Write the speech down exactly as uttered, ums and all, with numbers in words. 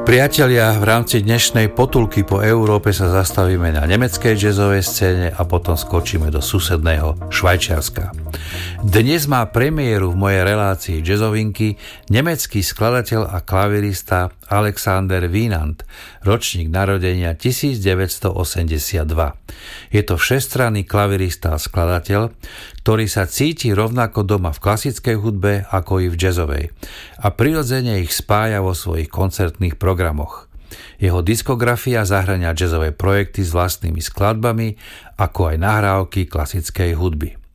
Priatelia, v rámci dnešnej potulky po Európe sa zastavíme na nemeckej jazzovej scéne a potom skočíme do susedného Švajčiarska. Dnes má premiéru v mojej relácii jazzovinky nemecký skladateľ a klavirista Alexander Wienand, ročník narodenia devätnásťstoosemdesiatdva. Je to všestranný klavirista a skladateľ, ktorý sa cíti rovnako doma v klasickej hudbe ako i v jazzovej a prirodzene ich spája vo svojich koncertných programoch. Jeho diskografia zahŕňa jazzové projekty s vlastnými skladbami, ako aj nahrávky klasickej hudby.